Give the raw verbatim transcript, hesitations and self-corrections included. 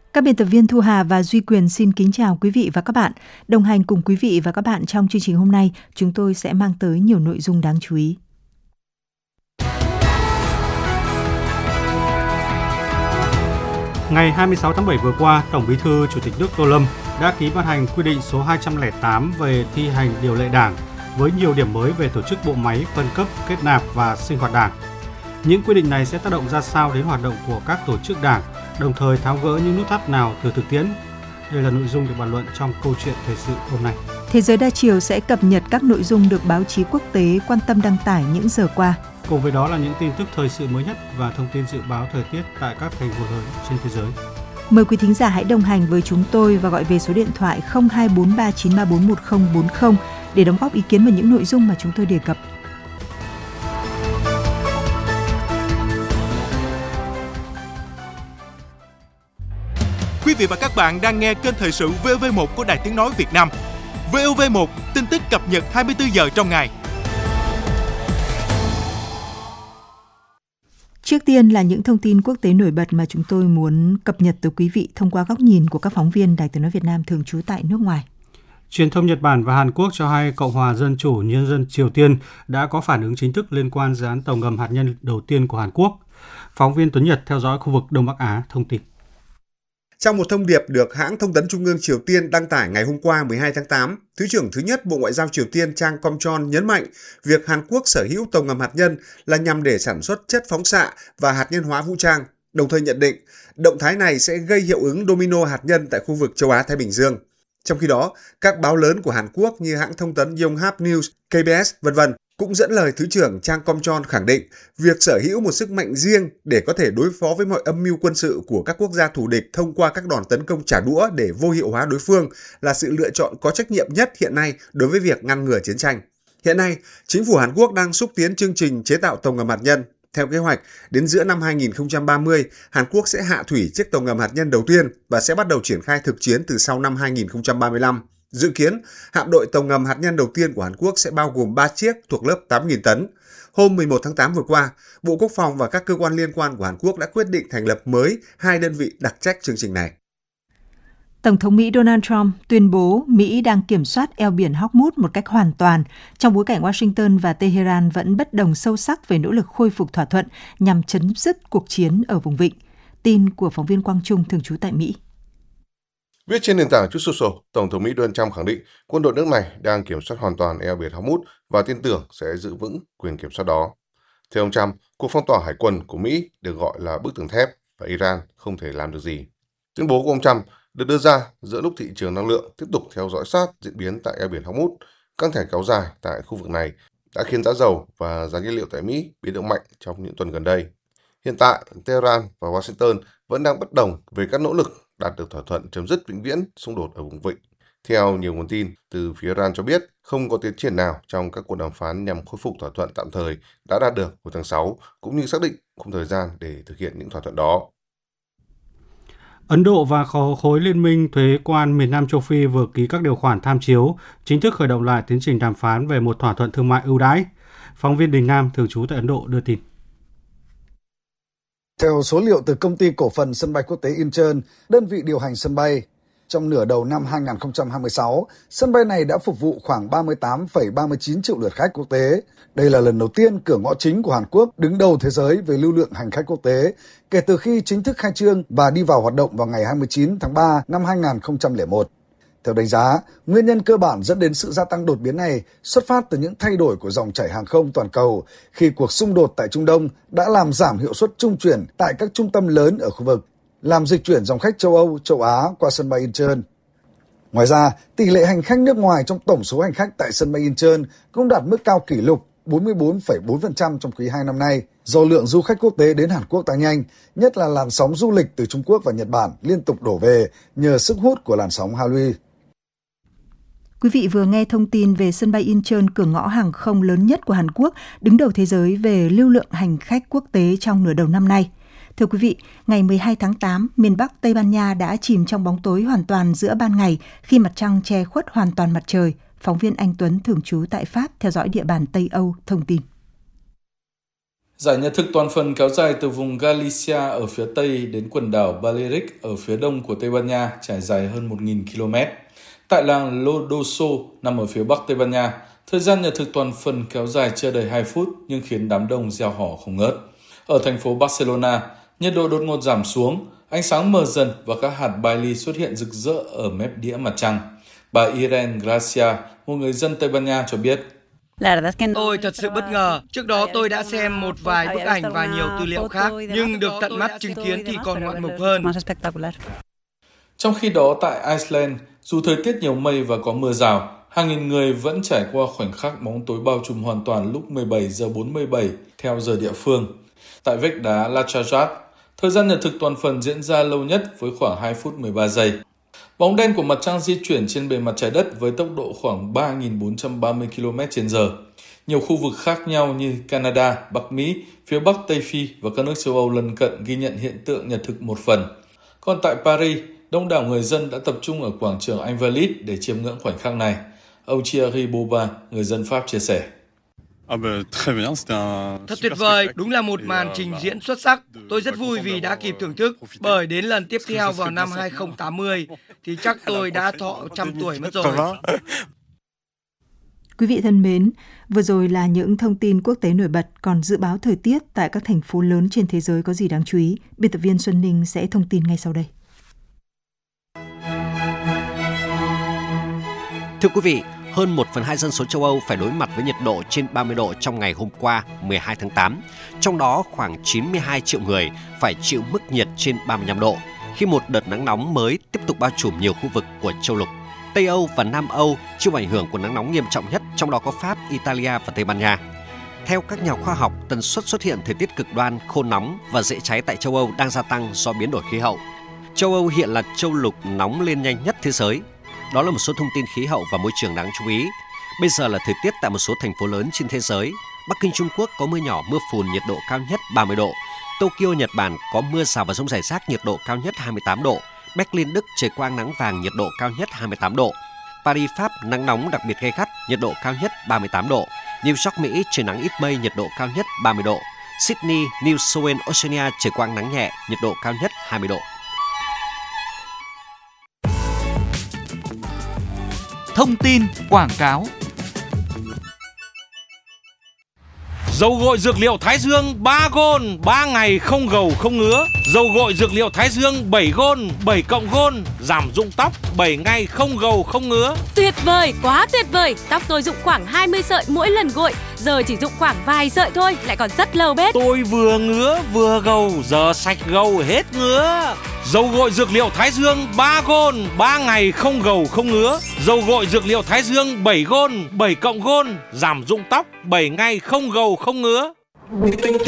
Các biên tập viên Thu Hà và Duy Quyền xin kính chào quý vị và các bạn. Đồng hành cùng quý vị và các bạn trong chương trình hôm nay, chúng tôi sẽ mang tới nhiều nội dung đáng chú ý. Ngày hai mươi sáu tháng bảy vừa qua, Tổng Bí thư Chủ tịch nước Tô Lâm đã ký ban hành quy định số hai trăm lẻ tám về thi hành điều lệ Đảng với nhiều điểm mới về tổ chức bộ máy, phân cấp, kết nạp và sinh hoạt Đảng. Những quy định này sẽ tác động ra sao đến hoạt động của các tổ chức Đảng, đồng thời tháo gỡ những nút thắt nào từ thực tiễn? Đây là nội dung được bàn luận trong câu chuyện thời sự hôm nay. Thế giới đa chiều sẽ cập nhật các nội dung được báo chí quốc tế quan tâm đăng tải những giờ qua. Cùng với đó là những tin tức thời sự mới nhất và thông tin dự báo thời tiết tại các thành phố lớn trên thế giới. Mời quý thính giả hãy đồng hành với chúng tôi và gọi về số điện thoại không hai bốn ba chín ba bốn một không bốn không để đóng góp ý kiến vào những nội dung mà chúng tôi đề cập. Quý vị và các bạn đang nghe kênh thời sự vê o vê một của Đài Tiếng nói Việt Nam. vê o vê một, tin tức cập nhật hai mươi tư giờ trong ngày. Trước tiên là những thông tin quốc tế nổi bật mà chúng tôi muốn cập nhật tới quý vị thông qua góc nhìn của các phóng viên Đài Tiếng nói Việt Nam thường trú tại nước ngoài. Truyền thông Nhật Bản và Hàn Quốc cho hay Cộng hòa Dân chủ Nhân dân Triều Tiên đã có phản ứng chính thức liên quan dự án tàu ngầm hạt nhân đầu tiên của Hàn Quốc. Phóng viên Tuấn Nhật theo dõi khu vực Đông Bắc Á thông tin. Trong một thông điệp được hãng thông tấn Trung ương Triều Tiên đăng tải ngày hôm qua mười hai tháng tám, Thứ trưởng thứ nhất Bộ Ngoại giao Triều Tiên Chang Kom-chon nhấn mạnh việc Hàn Quốc sở hữu tàu ngầm hạt nhân là nhằm để sản xuất chất phóng xạ và hạt nhân hóa vũ trang, đồng thời nhận định động thái này sẽ gây hiệu ứng domino hạt nhân tại khu vực châu Á-Thái Bình Dương. Trong khi đó, các báo lớn của Hàn Quốc như hãng thông tấn Yonhap News, ca bê ét, vân vân cũng dẫn lời Thứ trưởng Chang Kom-chon khẳng định việc sở hữu một sức mạnh riêng để có thể đối phó với mọi âm mưu quân sự của các quốc gia thù địch thông qua các đòn tấn công trả đũa để vô hiệu hóa đối phương là sự lựa chọn có trách nhiệm nhất hiện nay đối với việc ngăn ngừa chiến tranh. Hiện nay, chính phủ Hàn Quốc đang xúc tiến chương trình chế tạo tàu ngầm hạt nhân. Theo kế hoạch, đến giữa năm hai nghìn không trăm ba mươi, Hàn Quốc sẽ hạ thủy chiếc tàu ngầm hạt nhân đầu tiên và sẽ bắt đầu triển khai thực chiến từ sau năm hai nghìn không trăm ba mươi lăm. Dự kiến, hạm đội tàu ngầm hạt nhân đầu tiên của Hàn Quốc sẽ bao gồm ba chiếc thuộc lớp tám nghìn tấn. Hôm mười một tháng tám vừa qua, Bộ Quốc phòng và các cơ quan liên quan của Hàn Quốc đã quyết định thành lập mới hai đơn vị đặc trách chương trình này. Tổng thống Mỹ Donald Trump tuyên bố Mỹ đang kiểm soát eo biển Hormuz một cách hoàn toàn, trong bối cảnh Washington và Tehran vẫn bất đồng sâu sắc về nỗ lực khôi phục thỏa thuận nhằm chấm dứt cuộc chiến ở vùng vịnh. Tin của phóng viên Quang Trung thường trú tại Mỹ. Viết trên nền tảng Truth Social, Tổng thống Mỹ Donald Trump khẳng định quân đội nước này đang kiểm soát hoàn toàn eo biển Hormuz và tin tưởng sẽ giữ vững quyền kiểm soát đó. Theo ông Trump, cuộc phong tỏa hải quân của Mỹ được gọi là bức tường thép và Iran không thể làm được gì. Tuyên bố của ông Trump được đưa ra giữa lúc thị trường năng lượng tiếp tục theo dõi sát diễn biến tại eo biển Hormuz. Căng thẳng kéo dài tại khu vực này đã khiến giá dầu và giá nhiên liệu tại Mỹ biến động mạnh trong những tuần gần đây. Hiện tại, Tehran và Washington vẫn đang bất đồng về các nỗ lực đạt được thỏa thuận chấm dứt vĩnh viễn xung đột ở vùng vịnh. Theo nhiều nguồn tin từ phía Iran cho biết, không có tiến triển nào trong các cuộc đàm phán nhằm khôi phục thỏa thuận tạm thời đã đạt được hồi tháng sáu, cũng như xác định khung thời gian để thực hiện những thỏa thuận đó. Ấn Độ và khối Liên minh Thuế quan miền Nam châu Phi vừa ký các điều khoản tham chiếu, chính thức khởi động lại tiến trình đàm phán về một thỏa thuận thương mại ưu đãi. Phóng viên Đình Nam thường trú tại Ấn Độ đưa tin. Theo số liệu từ công ty cổ phần sân bay quốc tế Incheon, đơn vị điều hành sân bay, trong nửa đầu năm hai nghìn không trăm hai mươi sáu, sân bay này đã phục vụ khoảng ba mươi tám phẩy ba mươi chín triệu lượt khách quốc tế. Đây là lần đầu tiên cửa ngõ chính của Hàn Quốc đứng đầu thế giới về lưu lượng hành khách quốc tế kể từ khi chính thức khai trương và đi vào hoạt động vào ngày hai mươi chín tháng ba năm hai nghìn không trăm lẻ một. Theo đánh giá, nguyên nhân cơ bản dẫn đến sự gia tăng đột biến này xuất phát từ những thay đổi của dòng chảy hàng không toàn cầu khi cuộc xung đột tại Trung Đông đã làm giảm hiệu suất trung chuyển tại các trung tâm lớn ở khu vực, làm dịch chuyển dòng khách châu Âu, châu Á qua sân bay Incheon. Ngoài ra, tỷ lệ hành khách nước ngoài trong tổng số hành khách tại sân bay Incheon cũng đạt mức cao kỷ lục bốn mươi tư phẩy bốn phần trăm trong quý hai năm nay do lượng du khách quốc tế đến Hàn Quốc tăng nhanh, nhất là làn sóng du lịch từ Trung Quốc và Nhật Bản liên tục đổ về nhờ sức hút của làn sóng Hallyu. Quý vị vừa nghe thông tin về sân bay Incheon, cửa ngõ hàng không lớn nhất của Hàn Quốc, đứng đầu thế giới về lưu lượng hành khách quốc tế trong nửa đầu năm nay. Thưa quý vị, ngày mười hai tháng tám, miền Bắc Tây Ban Nha đã chìm trong bóng tối hoàn toàn giữa ban ngày khi mặt trăng che khuất hoàn toàn mặt trời. Phóng viên Anh Tuấn thường trú tại Pháp theo dõi địa bàn Tây Âu thông tin. Giải nhật thực toàn phần kéo dài từ vùng Galicia ở phía tây đến quần đảo Balearic ở phía đông của Tây Ban Nha, trải dài hơn một nghìn ki lô mét. Tại làng Lodoso nằm ở phía bắc Tây Ban Nha, thời gian nhật thực toàn phần kéo dài chưa đầy hai phút nhưng khiến đám đông reo hò không ngớt. Ở thành phố Barcelona, nhiệt độ đột ngột giảm xuống, ánh sáng mờ dần và các hạt baili xuất hiện rực rỡ ở mép đĩa mặt trăng. Bà Irene Gracia, một người dân Tây Ban Nha cho biết: Tôi thật sự bất ngờ. Trước đó tôi đã xem một vài bức ảnh và nhiều tư liệu khác, nhưng được tận mắt chứng kiến thì còn ngoạn mục hơn. Trong khi đó tại Iceland, dù thời tiết nhiều mây và có mưa rào, hàng nghìn người vẫn trải qua khoảnh khắc bóng tối bao trùm hoàn toàn lúc mười bảy giờ bốn mươi bảy theo giờ địa phương. Tại vách đá Lachajat, thời gian nhật thực toàn phần diễn ra lâu nhất với khoảng hai phút mười ba giây. Bóng đen của mặt trăng di chuyển trên bề mặt trái đất với tốc độ khoảng ba nghìn bốn trăm ba mươi ki lô mét trên giờ. Nhiều khu vực khác nhau như Canada, Bắc Mỹ, phía Bắc Tây Phi và các nước châu Âu lân cận ghi nhận hiện tượng nhật thực một phần. Còn tại Paris, đông đảo người dân đã tập trung ở quảng trường Invalides để chiêm ngưỡng khoảnh khắc này. Ông Thierry Boba, người dân Pháp chia sẻ: Thật tuyệt vời, đúng là một màn trình diễn xuất sắc. Tôi rất vui vì đã kịp thưởng thức, bởi đến lần tiếp theo vào năm hai không tám mươi thì chắc tôi đã thọ trăm tuổi mất rồi. Quý vị thân mến, vừa rồi là những thông tin quốc tế nổi bật, còn dự báo thời tiết tại các thành phố lớn trên thế giới có gì đáng chú ý? Biên tập viên Xuân Ninh sẽ thông tin ngay sau đây. Thưa quý vị, hơn một phần hai dân số châu Âu phải đối mặt với nhiệt độ trên ba mươi độ trong ngày hôm qua, mười hai tháng tám. Trong đó, khoảng chín mươi hai triệu người phải chịu mức nhiệt trên ba mươi lăm độ, khi một đợt nắng nóng mới tiếp tục bao trùm nhiều khu vực của châu lục. Tây Âu và Nam Âu chịu ảnh hưởng của nắng nóng nghiêm trọng nhất, trong đó có Pháp, Italia và Tây Ban Nha. Theo các nhà khoa học, tần suất xuất hiện thời tiết cực đoan, khô nóng và dễ cháy tại châu Âu đang gia tăng do biến đổi khí hậu. Châu Âu hiện là châu lục nóng lên nhanh nhất thế giới. Đó là một số thông tin khí hậu và môi trường đáng chú ý. Bây giờ là thời tiết tại một số thành phố lớn trên thế giới. Bắc Kinh Trung Quốc có mưa nhỏ, mưa phùn, nhiệt độ cao nhất ba mươi độ. Tokyo Nhật Bản có mưa rào và dông rải rác, nhiệt độ cao nhất hai mươi tám độ. Berlin Đức trời quang nắng vàng, nhiệt độ cao nhất hai mươi tám độ. Paris Pháp nắng nóng đặc biệt gay gắt, nhiệt độ cao nhất ba mươi tám độ. New York Mỹ trời nắng ít mây, nhiệt độ cao nhất ba mươi độ. Sydney, New South Wales, Australia trời quang nắng nhẹ, nhiệt độ cao nhất hai mươi độ. Thông tin quảng cáo. Dầu gội dược liệu Thái Dương ba gôn, ba ngày không gầu không ngứa. Dầu gội dược liệu Thái Dương bảy gôn, bảy cộng gôn, giảm rụng tóc, bảy ngày không gầu không ngứa. Tuyệt vời, quá tuyệt vời. Tóc tôi rụng khoảng hai mươi sợi mỗi lần gội, giờ chỉ rụng khoảng vài sợi thôi, lại còn rất lâu bết. Tôi vừa ngứa vừa gầu, giờ sạch gầu hết ngứa. Dầu gội dược liệu Thái Dương ba gôn, ba ngày không gầu không ngứa. Dầu gội dược liệu Thái Dương bảy gôn, bảy cộng gôn, giảm rụng tóc, bảy ngày không gầu không ngứa.